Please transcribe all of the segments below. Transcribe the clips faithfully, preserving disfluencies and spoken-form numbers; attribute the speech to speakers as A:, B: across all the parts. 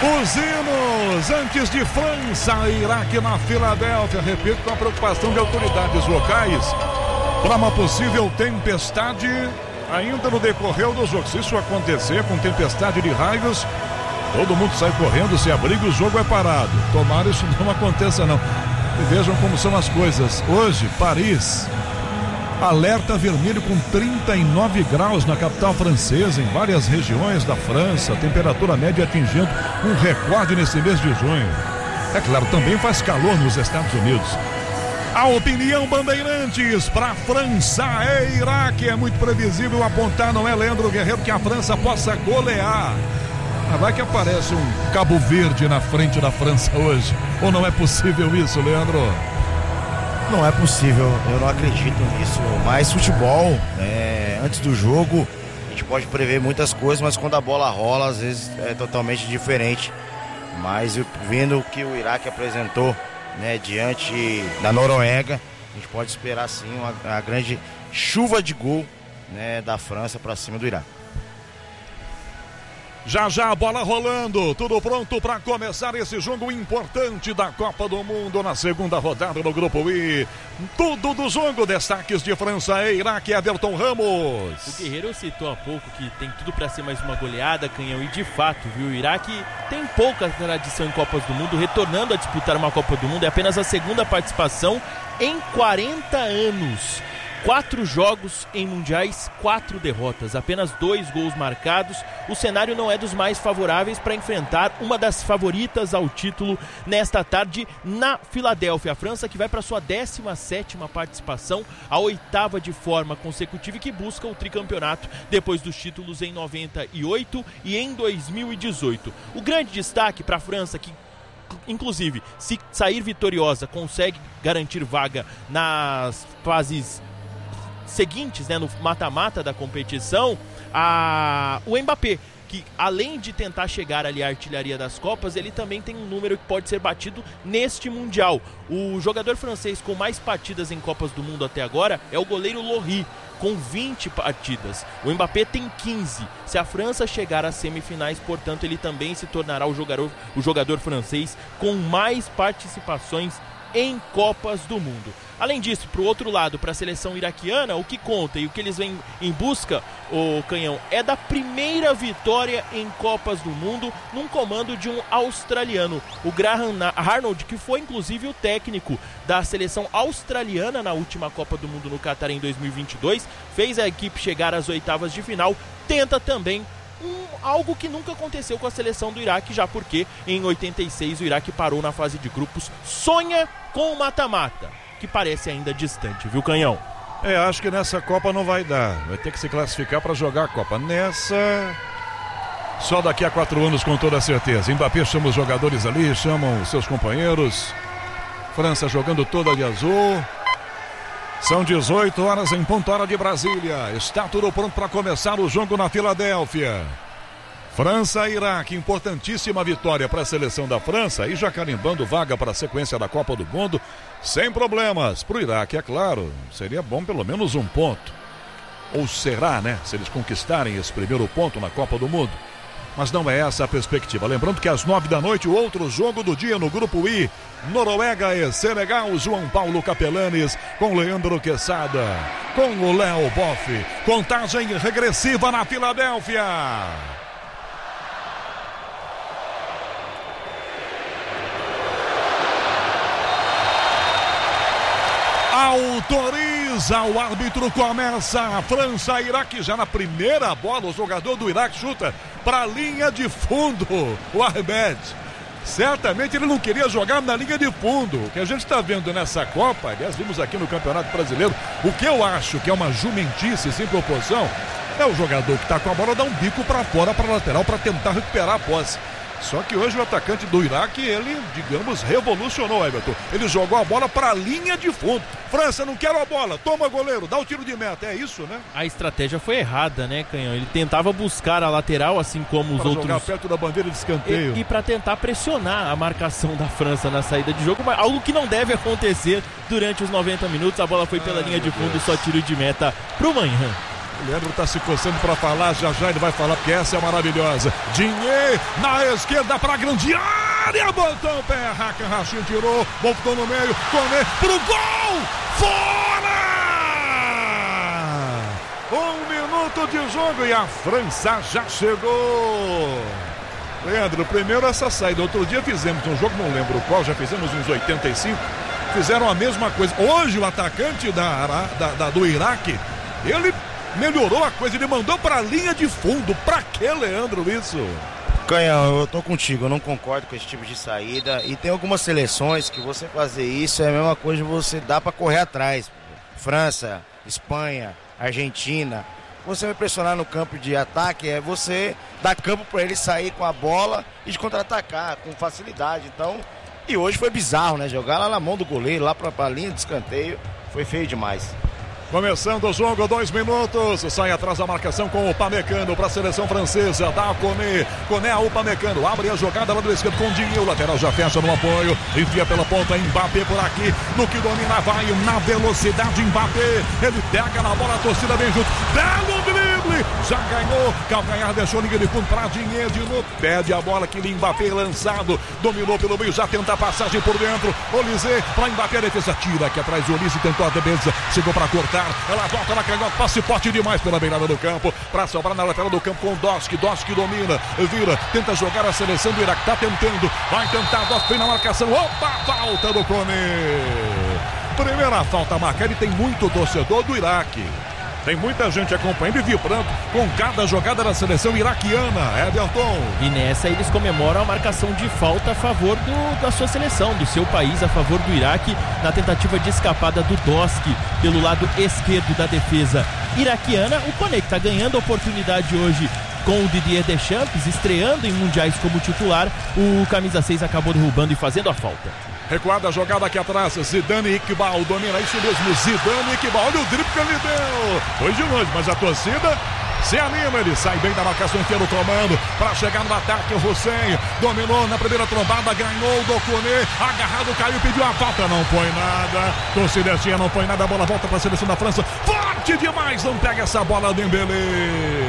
A: Os hinos antes de França e Iraque na Filadélfia, repito, com a preocupação de autoridades locais para uma possível tempestade ainda no decorrer do jogo. Se isso acontecer com tempestade de raios, todo mundo sai correndo, se abriga, o jogo é parado. Tomara isso não aconteça não. E vejam como são as coisas. Hoje, Paris, alerta vermelho com trinta e nove graus na capital francesa, em várias regiões da França, a temperatura média atingindo um recorde nesse mês de junho. É claro, também faz calor nos Estados Unidos. A opinião Bandeirantes para França e Iraque é muito previsível apontar, não é, Leandro Guerreiro, que a França possa golear. Ah, vai que aparece um Cabo Verde na frente da França hoje. Ou não é possível isso, Leandro?
B: Não é possível, eu não acredito nisso. Mas futebol, é, antes do jogo, a gente pode prever muitas coisas, mas quando a bola rola, às vezes é totalmente diferente. Mas eu, vendo o que o Iraque apresentou, né, diante da Noruega, a gente pode esperar sim uma, uma grande chuva de gol, né, da França para cima do Iraque.
A: Já já a bola rolando, tudo pronto para começar esse jogo importante da Copa do Mundo na segunda rodada do Grupo I. Tudo do jogo, destaques de França e Iraque, Everton Ramos.
C: O Guerreiro citou há pouco que tem tudo para ser mais uma goleada, Canhão, e de fato, viu, o Iraque tem pouca tradição em Copas do Mundo, retornando a disputar uma Copa do Mundo, é apenas a segunda participação em quarenta anos. Quatro jogos em mundiais, quatro derrotas, apenas dois gols marcados. O cenário não é dos mais favoráveis para enfrentar uma das favoritas ao título nesta tarde na Filadélfia. A França que vai para sua décima sétima participação, a oitava de forma consecutiva e que busca o tricampeonato depois dos títulos em noventa e oito e em dois mil e dezoito. O grande destaque para a França, que inclusive se sair vitoriosa consegue garantir vaga nas fases seguintes, né, no mata-mata da competição, a... o Mbappé, que além de tentar chegar ali à artilharia das Copas, ele também tem um número que pode ser batido neste Mundial. O jogador francês com mais partidas em Copas do Mundo até agora é o goleiro Lloris, com vinte partidas. O Mbappé tem quinze. Se a França chegar às semifinais, portanto, ele também se tornará o jogador, o jogador francês com mais participações em Copas do Mundo. Além disso, para o outro lado, para a seleção iraquiana, o que conta e o que eles vêm em busca, o Canhão, é da primeira vitória em Copas do Mundo num comando de um australiano, o Graham Arnold, que foi inclusive o técnico da seleção australiana na última Copa do Mundo no Catar em dois mil e vinte e dois, fez a equipe chegar às oitavas de final, tenta também Um, algo que nunca aconteceu com a seleção do Iraque, já porque em oitenta e seis o Iraque parou na fase de grupos, sonha com o mata-mata, que parece ainda distante, viu, Canhão?
A: É, acho que nessa Copa não vai dar, vai ter que se classificar para jogar a Copa. Nessa, só daqui a quatro anos com toda certeza. Mbappé chama os jogadores ali, chamam os seus companheiros, França jogando toda de azul. São dezoito horas em ponto, hora de Brasília. Está tudo pronto para começar o jogo na Filadélfia. França e Iraque, importantíssima vitória para a seleção da França e já carimbando vaga para a sequência da Copa do Mundo, sem problemas. Para o Iraque, é claro, seria bom pelo menos um ponto. Ou será, né? Se eles conquistarem esse primeiro ponto na Copa do Mundo. Mas não é essa a perspectiva. Lembrando que às nove da noite, o outro jogo do dia no Grupo I, Noruega e Senegal, João Paulo Capelanes com Leandro Quesada, com o Léo Boff. Contagem regressiva na Filadélfia. Autoriza, o árbitro começa. A França e Iraque já na primeira bola. O jogador do Iraque chuta para a linha de fundo. O Ahmed, certamente ele não queria jogar na linha de fundo. O que a gente está vendo nessa Copa, aliás, vimos aqui no Campeonato Brasileiro, o que eu acho que é uma jumentice sem proporção, é o jogador que está com a bola dar um bico para fora, para a lateral, para tentar recuperar a posse. Só que hoje o atacante do Iraque, ele, digamos, revolucionou, Everton. Ele jogou a bola para a linha de fundo. França, não quer a bola, toma goleiro, dá o tiro de meta, é isso, né?
C: A estratégia foi errada, né, Canhão? Ele tentava buscar a lateral, assim como os
A: pra
C: outros...
A: jogar perto da bandeira de escanteio.
C: E, e para tentar pressionar a marcação da França na saída de jogo, mas algo que não deve acontecer durante os noventa minutos. A bola foi pela ah, linha de fundo, Deus. Só tiro de meta pro Manhã.
A: O Leandro tá se coçando pra falar, já já ele vai falar, porque essa é maravilhosa. Dinheiro na esquerda pra grande área, botou o pé, Hakan Rachin tirou, voltou no meio, Koné pro gol, fora! Um minuto de jogo e a França já chegou. Leandro, primeiro essa saída, outro dia fizemos um jogo, não lembro qual, já fizemos uns oitenta e cinco, fizeram a mesma coisa. Hoje o atacante da, da, da, do Iraque, ele melhorou a coisa, ele mandou pra linha de fundo. Pra que, Leandro, isso?
B: Canhão, eu tô contigo, eu não concordo com esse tipo de saída. E tem algumas seleções que você fazer isso é a mesma coisa que você dá pra correr atrás. França, Espanha, Argentina. Você vai pressionar no campo de ataque, é você dar campo pra ele sair com a bola e de contra-atacar com facilidade. Então, e hoje foi bizarro, né? Jogar lá na mão do goleiro, lá pra, pra linha de escanteio, foi feio demais.
A: Começando o jogo, dois minutos, sai atrás da marcação com o Upamecano para a seleção francesa, dá o Koné, Koné ao Upamecano, abre a jogada lá do esquerdo com o Dinho, o lateral já fecha no apoio, enfia pela ponta, Mbappé por aqui, no que domina vai na velocidade, Mbappé, ele pega na bola, a torcida vem junto, belo drible, já ganhou, calcanhar deixou ninguém de fundo para Dinho de novo, pede a bola que Mbappé lançado, dominou pelo meio, já tenta a passagem por dentro, Olise para Mbappé, a defesa tira aqui atrás, o Olise tentou a defesa, chegou para cortar, ela volta na canhota, passe forte demais pela beirada do campo, para sobrar na lateral do campo com o Dosk, Dosk domina, vira, tenta jogar a seleção do Iraque, tá tentando, vai tentar, Dosk vem na marcação, opa, falta do Koné, primeira falta marcada e tem muito torcedor do Iraque. Tem muita gente acompanhando e vibrando com cada jogada da seleção iraquiana, Everton.
C: E nessa eles comemoram a marcação de falta a favor do, da sua seleção, do seu país, a favor do Iraque, na tentativa de escapada do Dosk pelo lado esquerdo da defesa iraquiana. O Koné que está ganhando a oportunidade hoje com o Didier Deschamps, estreando em mundiais como titular. O camisa seis acabou derrubando e fazendo a falta.
A: Recuada a jogada aqui atrás, Zidane Iqbal domina, isso mesmo, Zidane Iqbal, olha o drible que ele deu, foi de longe, mas a torcida se anima, ele sai bem da marcação, inteira o comando, para chegar no ataque, o Hussein, dominou na primeira trombada, ganhou do Koné, agarrado, caiu, pediu a falta, não foi nada, torcida tinha, não foi nada, a bola volta para a seleção da França, forte demais, não pega essa bola, Dembélé.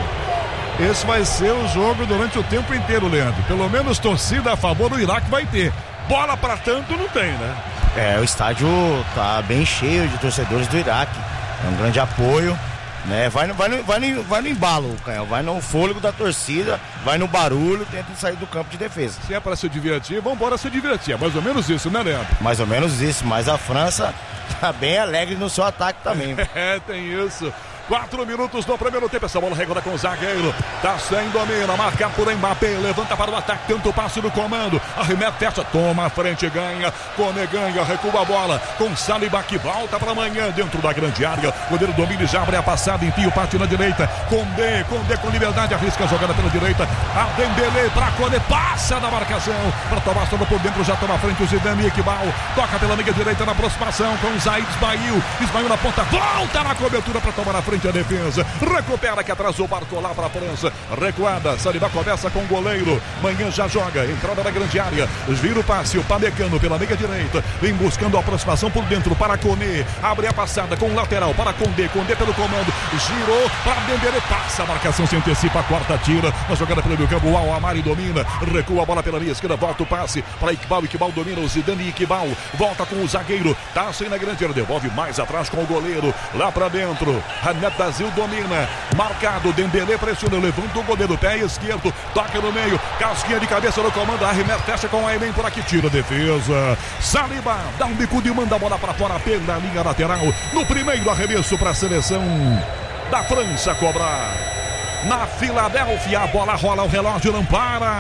A: Esse vai ser o jogo durante o tempo inteiro, Leandro, pelo menos torcida a favor do Iraque vai ter. Bola pra tanto não tem, né?
B: É, o estádio tá bem cheio de torcedores do Iraque. É um grande apoio, né? Vai no, vai no, vai no, vai no embalo, Canhão. Vai no fôlego da torcida, vai no barulho, tenta sair do campo de defesa.
A: Se é para se divertir, vamos embora se divertir. É mais ou menos isso, né, Leandro?
B: Mais ou menos isso, mas a França tá bem alegre no seu ataque também.
A: É, tem isso. Quatro minutos do primeiro tempo, essa bola regular com o zagueiro, tá sem domina, marca por Mbappé, levanta para o ataque, tenta o passe do comando, arremete, fecha, toma a frente, ganha, Koné ganha, recua a bola, com Saliba que volta para amanhã, dentro da grande área, o goleiro domina e já abre a passada, enfia o parte na direita, Koné, Koné com liberdade, arrisca a jogada pela direita, a Dembélé para Koné, passa na marcação, para tomar só por dentro, já toma a frente o Zidane Iqbal, toca pela meia direita na aproximação, com o Zaid Ismail, Ismail na ponta, volta na cobertura para tomar a frente a defesa, recupera que atrasou, Barcolá para a França, recuada, Saliba começa com o goleiro, Manhã já joga, entrada na grande área, vira o passe, o Pamecano pela meia direita, vem buscando a aproximação por dentro para Koné, abre a passada com o lateral para Condé, Condé pelo comando, girou para Dembélé, passa a marcação, se antecipa a quarta, tira, na jogada pelo meio campo, o Amari domina, recua a bola pela linha esquerda, volta o passe para Iqbal, Iqbal domina, o Zidane Iqbal, volta com o zagueiro, tá sem na grande área, devolve mais atrás com o goleiro, lá para dentro, Hamed Brasil domina, marcado, Dembélé pressiona, levanta o goleiro, pé esquerdo, toca no meio, casquinha de cabeça no comando, arremete, fecha com o Aymen por aqui, tira a defesa, Saliba dá um bicudo e manda a bola para fora pela linha lateral, no primeiro arremesso para a seleção da França cobrar, na Filadélfia, a bola rola, o relógio não para,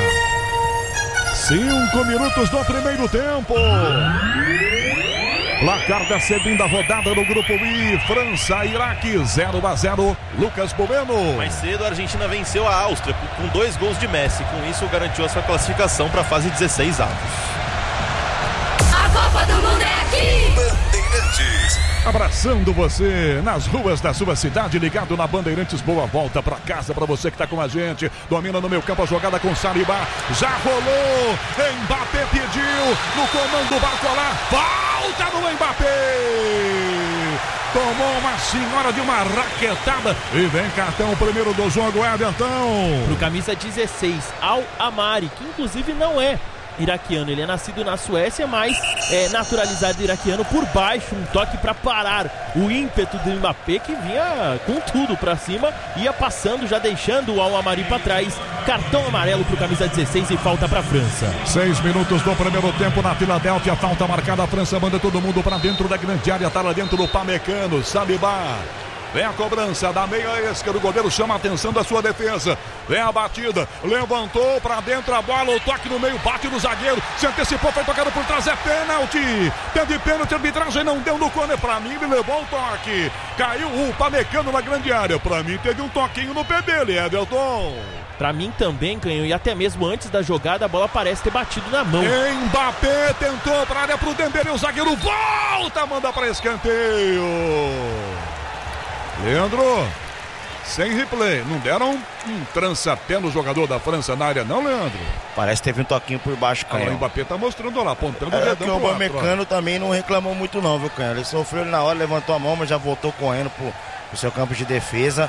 A: cinco minutos do primeiro tempo. Placar da segunda rodada no Grupo I, França, Iraque, zero a zero, Lucas Bueno.
D: Mais cedo a Argentina venceu a Áustria com dois gols de Messi, com isso garantiu a sua classificação para a fase dezesseis avos.
E: A Copa do Mundo é aqui!
A: Bandeirantes. Abraçando você nas ruas da sua cidade, ligado na Bandeirantes, boa volta pra casa pra você que tá com a gente, domina no meio campo a jogada com Saliba, já rolou, Mbappé pediu, no comando Barcolá, falta no Mbappé, tomou uma senhora de uma raquetada e vem cartão primeiro do jogo, Everton.
C: Pro camisa dezesseis, Al Amari, que inclusive não é iraquiano, ele é nascido na Suécia, mas é naturalizado iraquiano por baixo, um toque para parar o ímpeto do Mbappé, que vinha com tudo para cima, ia passando, já deixando o Al Amari para trás. Cartão amarelo pro camisa dezesseis e falta para a França.
A: Seis minutos do primeiro tempo na Filadélfia, falta marcada, a França manda todo mundo para dentro da grande área, tá lá dentro do Pamecano, Salibá. Vem a cobrança da meia esquerda, o goleiro chama a atenção da sua defesa. Vem a batida, levantou pra dentro a bola, o toque no meio, bate no zagueiro, se antecipou, foi tocado por trás, é pênalti. Teve pênalti, a arbitragem não deu no corner, pra mim ele levou o toque. Caiu o Pamecano na grande área, pra mim teve um toquinho no pé dele, Everton.
C: Pra mim também, Canhão, e até mesmo antes da jogada a bola parece ter batido na mão.
A: Mbappé tentou pra área pro Dembélé, o zagueiro volta, manda pra escanteio. Leandro, sem replay, não deram um trança-pé no jogador da França na área não, Leandro?
B: Parece que teve um toquinho por baixo, Canhão.
A: Ah, o Mbappé tá mostrando lá, apontando
B: é,
A: o dedão
B: que o
A: pro
B: Pamecano também não reclamou muito não, viu, Canhão? Ele sofreu na hora, levantou a mão, mas já voltou correndo pro, pro seu campo de defesa.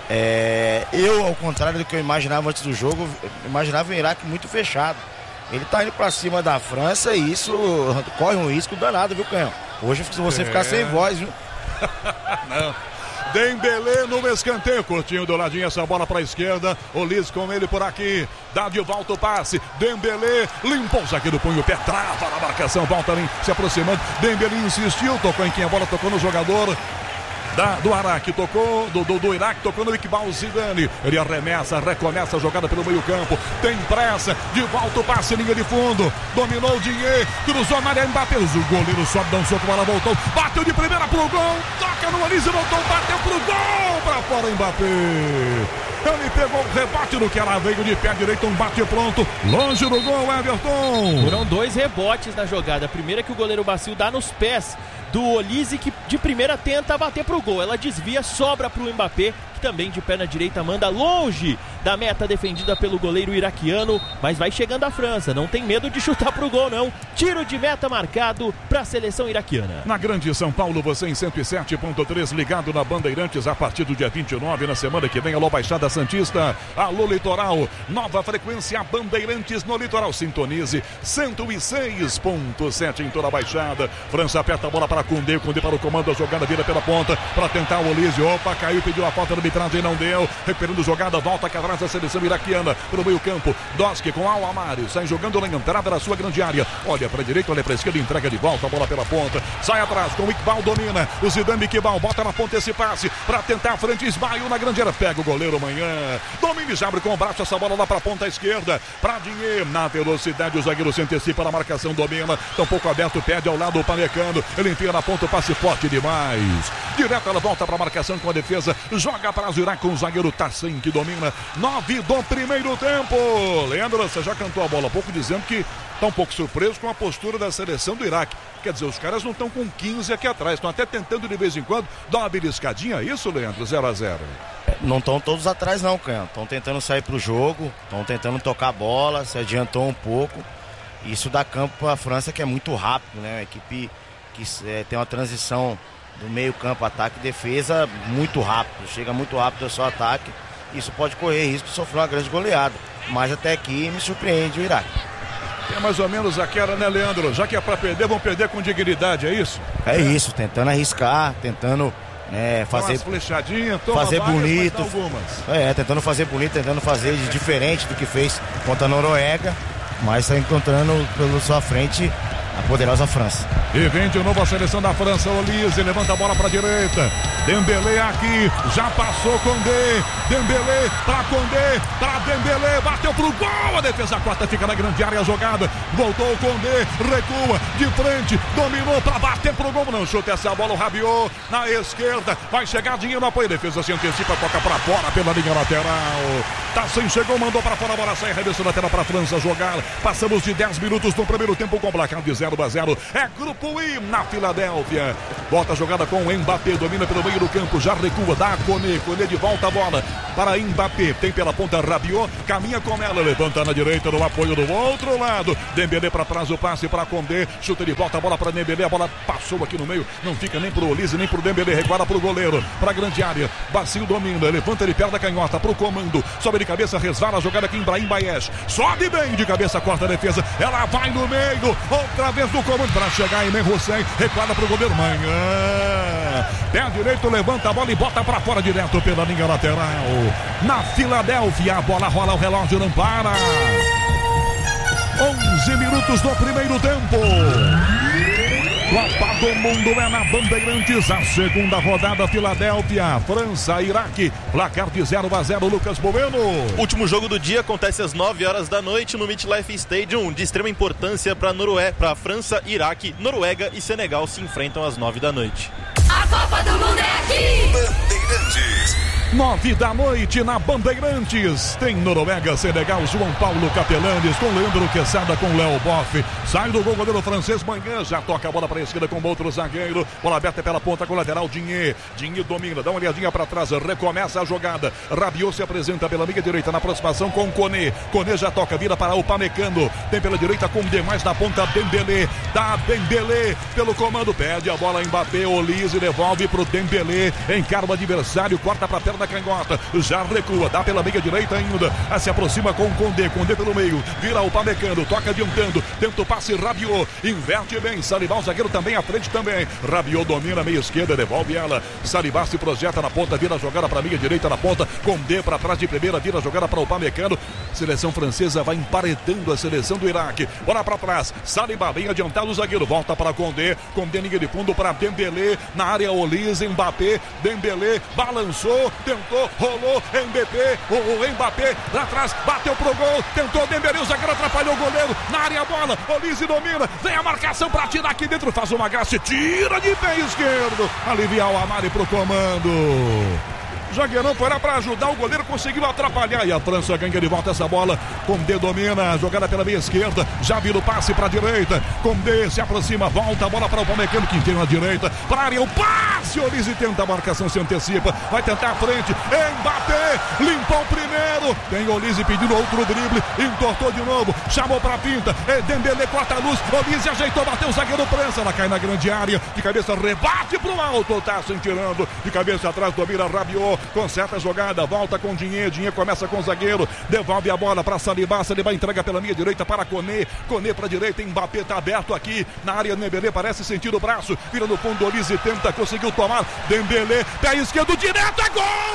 B: É, eu, ao contrário do que eu imaginava antes do jogo, imaginava o Iraque muito fechado. Ele tá indo pra cima da França e isso corre um risco danado, viu, Canhão? Hoje você é. ficar sem voz, viu?
A: Não. Dembélé no escanteio, curtinho do ladinho essa bola para a esquerda, o Liz com ele por aqui, dá de volta o passe, Dembélé limpou o zagueiro, põe o pé, trava na marcação, volta ali se aproximando, Dembélé insistiu, tocou em quem a bola tocou no jogador Da, do Iraque, tocou, do, do, do Iraque, tocou no Iqbal Zidane. Ele arremessa, recomeça a jogada pelo meio campo. Tem pressa, de volta o passe, linha de fundo. Dominou o Dier, cruzou na área, Mbappé. O goleiro sobe, dá um soco, bola voltou. Bateu de primeira pro gol, toca no Olise, voltou, bateu pro gol. Pra fora, Mbappé. Ele pegou o rebate no que ela veio de pé direito, um bate pronto. Longe do gol, Everton.
C: Foram dois rebotes na jogada. A primeira é que o goleiro Bacil dá nos pés do Olise, que de primeira tenta bater pro gol. Ela desvia, sobra pro Mbappé, que também de perna direita manda longe da meta defendida pelo goleiro iraquiano, mas vai chegando a França, não tem medo de chutar pro gol não. Tiro de meta marcado pra seleção iraquiana.
A: Na grande São Paulo, você em cento e sete ponto três, ligado na Bandeirantes a partir do dia vinte e nove, na semana que vem. Alô Baixada Santista, alô Litoral, nova frequência Bandeirantes no Litoral, sintonize cento e seis ponto sete em toda a Baixada. França aperta a bola para Koundé, Koundé para o comando, a jogada vira pela ponta, para tentar o Olise, opa, caiu, pediu a falta da arbitragem, não deu, recuperando jogada, volta aqui atrás da seleção iraquiana, pelo meio campo, Doski com Al Amari, sai jogando na entrada da sua grande área, olha para a direita, olha para a esquerda, entrega de volta, a bola pela ponta, sai atrás com o Iqbal, domina, o Zidane Iqbal, bota na ponta esse passe, para tentar a frente, esbaiu na grande área, pega o goleiro amanhã, domina e abre com o braço, essa bola lá para a ponta esquerda, para Dier, na velocidade, o zagueiro se antecipa na marcação, domina, tá um pouco aberto, perde ao lado o Pamecano, ele enfia na ponta, o passe forte demais, direto ela volta para a marcação com a defesa, joga para Zirá com o zagueiro Tassin, que domina, nove do primeiro tempo. Leandro, você já cantou a bola há pouco dizendo que está um pouco surpreso com a postura da seleção do Iraque. Quer dizer, os caras não estão com quinze aqui atrás, estão até tentando de vez em quando dar uma beliscadinha, é isso, Leandro? zero a zero.
B: Não estão todos atrás não, Canhão. Estão tentando sair pro jogo, estão tentando tocar a bola, se adiantou um pouco. Isso dá campo para a França, que é muito rápido, né? Uma equipe que é, tem uma transição do meio campo, ataque e defesa muito rápido. Chega muito rápido ao seu ataque. Isso pode correr risco de sofrer uma grande goleada. Mas até aqui me surpreende o Iraque.
A: É mais ou menos aquela, né, Leandro? Já que é para perder, vão perder com dignidade, é isso?
B: É, é. isso, tentando arriscar, tentando é, fazer
A: flechadinhas,
B: fazer
A: várias,
B: bonito. É, tentando fazer bonito, tentando fazer de diferente do que fez contra a Noruega, mas está encontrando pela sua frente a poderosa França.
A: E vem de novo a seleção da França, Olise, levanta a bola para a direita, Dembélé aqui, já passou Koundé, Dembélé para Koundé, para Dembélé, bateu pro gol, a defesa quarta fica na grande área, a jogada, voltou o Koundé, recua, de frente, dominou para bater pro gol, não chuta essa bola, o Rabiot na esquerda, vai chegar dinheiro no apoio, a defesa se antecipa, toca para fora pela linha lateral, Tassin chegou, mandou para fora, a bola sai, arremesso lateral para a França jogar, passamos de dez minutos no primeiro tempo com o placar de zero a zero, é grupo Tripuí na Filadélfia. Volta a jogada com o Mbappé, domina pelo meio do campo, já recua, dá a Koné, Koné de volta a bola para Mbappé, tem pela ponta Rabiot, caminha com ela, levanta na direita no apoio do outro lado, Dembélé para trás, o passe para Condé, chuta de volta, a bola para Dembélé, a bola passou aqui no meio, não fica nem pro Olise, nem pro Dembélé, recuada pro goleiro, para a grande área, Bacio domina, levanta ele perto da canhota, pro comando, sobe de cabeça, resvala a jogada aqui em Brahim Baez, sobe bem de cabeça, corta a defesa, ela vai no meio, outra vez do comando, para chegar em Men Hussein, recuada pro goleiro, Manhã, pé direito, levanta a bola e bota para fora direto pela linha lateral, na Filadélfia, a bola rola, o relógio não para, onze minutos do primeiro tempo. Copa do Mundo é na Bandeirantes, a segunda rodada, Filadélfia, França, Iraque, placar de zero a zero, Lucas Bueno.
D: Último jogo do dia acontece às nove horas da noite no MetLife Stadium, de extrema importância para Noruega, para França, Iraque, Noruega e Senegal se enfrentam às nove da noite.
E: A Copa do Mundo é aqui!
A: Bandeirantes. Nove da noite na Bandeirantes. Tem Noruega, Senegal, João Paulo Capelanes com Leandro Quesada, com Léo Boff. Sai do gol, goleiro francês, Manhã já toca a bola para a esquerda com outro zagueiro. Bola aberta pela ponta com o lateral, Dinhe. Dinhe domina, dá uma olhadinha para trás, recomeça a jogada. Rabiot se apresenta pela meia direita na aproximação com Koné. Koné já toca, vira para o Upamecano. Tem pela direita com demais na ponta, Dembélé. Dá Dembélé pelo comando, pede a bola, Mbappé, Olise devolve pro Dembélé. Encara o adversário, corta para a perna da canhota, já recua, dá pela meia direita ainda, se aproxima com o Condé, Condé pelo meio, vira o Upamecano, toca adiantando, tenta o passe, Rabiot, inverte bem, Saliba, o zagueiro também à frente também, Rabiot domina a meia esquerda, devolve ela, Saliba se projeta na ponta, vira a jogada para a meia direita na ponta, Condé para trás de primeira, vira a jogada para o Upamecano, seleção francesa vai emparedando a seleção do Iraque, bola para trás, Saliba bem adiantado, o zagueiro, volta para Condé, Condé linha de fundo para Dembélé, na área Olise, Mbappé, Dembélé, balançou, tentou, rolou, Mbappé, o Mbappé lá atrás, bateu pro gol, tentou Dembélé, o zagueiro atrapalhou o goleiro, na área a bola, Olise domina, vem a marcação para tirar aqui dentro, faz uma graça, tira de pé esquerdo, aliviar o Amari pro comando. Zagueirão foi lá para ajudar, o goleiro conseguiu atrapalhar e a França ganha de volta essa bola. Condé domina, jogada pela meia esquerda, já vira o passe para a direita. Condé se aproxima, volta a bola para o Upamecano, que tem na direita, para a área, o passe, Olise tenta a marcação, se antecipa, vai tentar a frente, Mbappé, limpou o primeiro, tem Olise pedindo outro drible, entortou de novo, chamou para a pinta, Dembélé corta a luz, Olise ajeitou, bateu o zagueiro França, ela cai na grande área, de cabeça rebate pro alto, tá se tirando, de cabeça atrás, domina Rabiot, conserta a jogada, volta com Dinhe, Dinhe começa com o zagueiro, devolve a bola para Saliba, Saliba entrega pela minha direita para Koné, Koné para direita, Mbappé tá aberto aqui, na área Dembélé parece sentir o braço, vira no fundo, Olise tenta, conseguiu tomar, Dembélé, pé esquerdo direto, é gol!